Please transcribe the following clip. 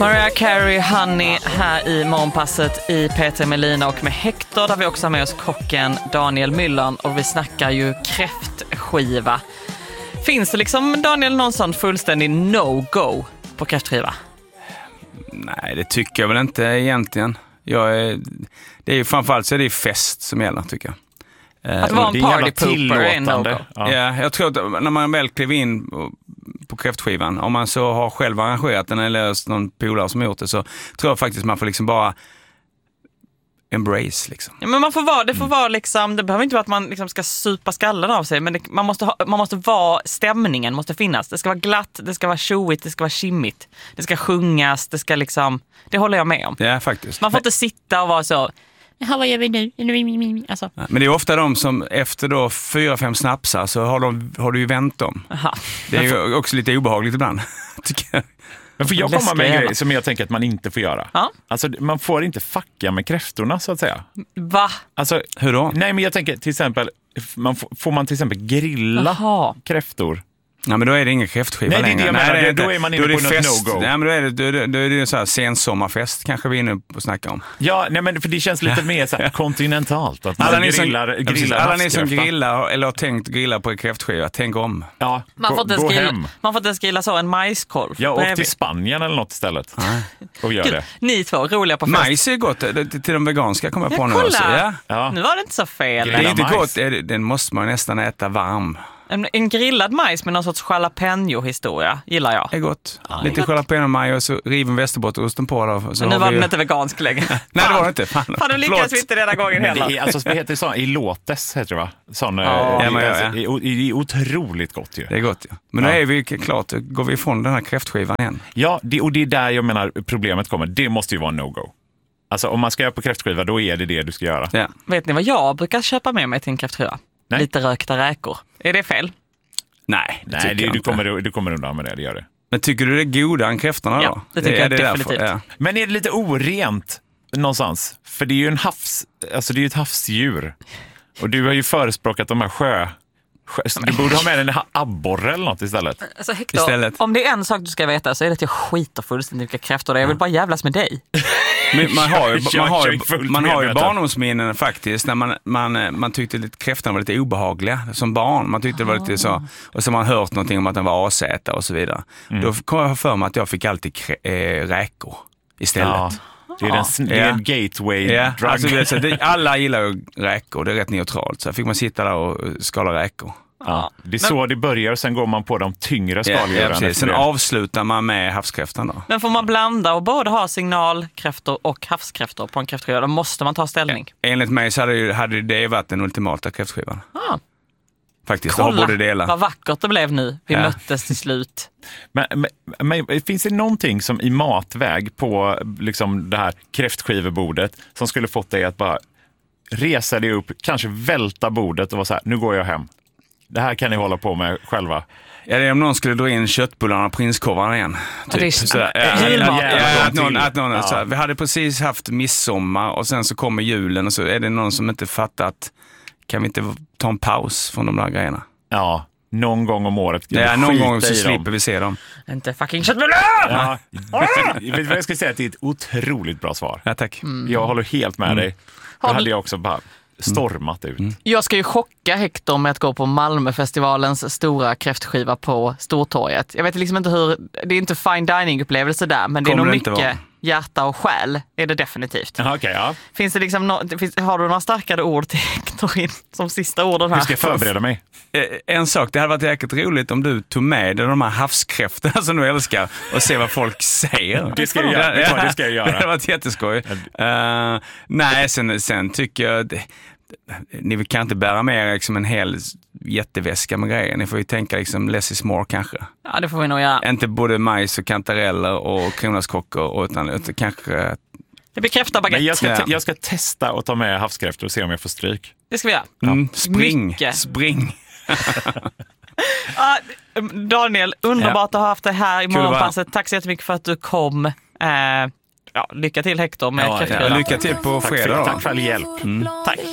Mariah Carey, Honey här i morgonpasset i Peter Melina och med Hector, där vi också har med oss kocken Daniel Myllan, och vi snackar ju kräftskiva. Finns det liksom, Daniel, någon sån fullständig no-go på kräftskiva? Nej, det tycker jag väl inte egentligen. Det är ju framförallt så är det fest som gäller, tycker jag. Att vara en partypooper är en no-go. Ja, jag tror att när man väl kliver in på kräftskivan, om man så har själv arrangerat den eller någon polare som har gjort det, så tror jag faktiskt man får liksom bara embrace liksom. Ja, men man får vara, det får vara liksom, det behöver inte vara att man liksom ska supa skallen av sig, men man måste vara, stämningen måste finnas. Det ska vara glatt, det ska vara tjoigt, det ska vara kimmigt. Det ska sjungas, det ska liksom, det håller jag med om. Ja, faktiskt. Man får inte sitta och vara så, vad gör vi nu? Alltså. Men det är ofta de som efter då 4-5 snapsar så har du ju vänt dem. Aha. Det är ju också lite obehagligt ibland, tycker jag. Men får jag komma med en grej som jag tänker att man inte får göra? Ja? Alltså, man får inte fucka med kräftorna, så att säga. Va? Alltså, hur då? Nej, men jag tänker till exempel, får man till exempel grilla kräftor? Ja, men då är det ingen kräftskiva längre. Nej, det är det jag menar. Då är man inne på något no-go. Nej, men då är det så här sensommarfest kanske vi är inne på att snacka om. Ja, nej, men för det känns lite mer så här kontinentalt. Att man alla ni som grillar eller har tänkt grilla på en kräftskiva, tänk om. Ja, man får inte grilla så en majskorv. Ja, åk till Spanien eller något istället. Och gör det. Ni två roliga på fest. Majs är gott, till de veganska kommer jag på nu. Ja. Nu var det inte så fel. Det är inte gott, den måste man nästan äta varm. En grillad majs med någon sorts jalapeno-historia gillar jag. Det är gott. Lite jalapeno-maj och så riven västerbotteosten på då. Men nu var den inte vegansk längre. Nej, det var det inte. Fan, du lyckas inte den gången heller. Det är, alltså, vad heter det så? Elotes heter det, va? Det är otroligt gott ju. Det är gott, ja. Men nu är vi klart, går vi ifrån den här kräftskivan igen. Ja, och det är där jag menar problemet kommer. Det måste ju vara en no-go. Alltså om man ska göra på kräftskiva, då är det du ska göra. Ja. Vet ni vad jag brukar köpa med mig till en kräftskiva? Nej. Lite rökta räkor. Är det fel? Nej, du kommer undan med det gör det. Men tycker du det är goda än kräftorna då? Ja, det tycker jag definitivt. Ja. Men är det lite orent någonstans? För det är ju det är ju ett havsdjur. Och du har ju förespråkat de här du borde ha med en abborre eller något istället. Alltså, Hector, om det är en sak du ska veta så är det att jag skiter fullständigt vilka kräftor det är. Jag vill bara jävlas med dig. Men man har ju barndomsminnen faktiskt när man tyckte att kräftorna var lite obehagliga som barn. Man tyckte det var lite så, och så har man hört någonting om att den var asäta och så vidare. Då kom jag för mig att jag fick alltid räkor istället. Ja. Det är en gateway drug. Alltså, alla gillar ju räkor, det är rätt neutralt. Så fick man sitta där och skala räkor. Ja, det är så det börjar och sen går man på de tyngre skaldjuren. Sen avslutar man med havskräftan då. Men får man blanda och både ha signalkräftor och havskräftor på en kräftskiva, då måste man ta ställning. Enligt mig så hade det varit den ultimata kräftskivan. Faktiskt, kolla borde dela. Vad vackert det blev nu. Vi möttes till slut. Men finns det någonting som i matväg på liksom det här kräftskivebordet som skulle fått dig att bara resa dig upp, kanske välta bordet och vara så här, nu går jag hem. Det här kan ni hålla på med själva. Ja, det är om någon skulle dra in köttbullarna och prinskorvarna igen. Typ. Vi hade precis haft midsommar och sen så kommer julen och så är det någon som inte fattar att kan vi inte ta en paus från de där grejerna? Ja, någon gång om året. Ja, någon gång så slipper vi se dem. Inte fucking köttbullar! Ja. Vet vad jag ska säga att det är ett otroligt bra svar. Ja, tack. Jag håller helt med dig. Då hade jag också bara stormat ut. Jag ska ju chocka Hector med att gå på Malmöfestivalens stora kräftskiva på Stortorget. Jag vet liksom inte hur, det är inte fine dining-upplevelse där, men det är nog mycket hjärta och själ är det definitivt. Okay, ja. Finns det liksom har du några starkare ord till Hector som sista orden här? Hur ska jag förbereda mig? En sak, det hade varit jäkligt roligt om du tog med dig de här havskräftorna som du älskar och se vad folk säger. Det ska jag göra. Det ska jag göra. Det har varit jätteskoj. Nej, sen tycker jag ni kan inte bära med er liksom en hel jätteväska med grejer. Ni får ju tänka liksom less is more kanske. Ja, det får vi nog göra. Inte både majs och kantareller och kronärtskockor utan kanske. Det blir kräftabaguette. Jag ska testa att ta med havskräftor och se om jag får stryk. Det ska vi göra. Spring. Daniel, underbart att ha haft dig här i morgonpasset. Tack så jättemycket för att du kom. Lycka till Hector med kräftskivan. Lycka till på fredag. Tack för all hjälp. Tack.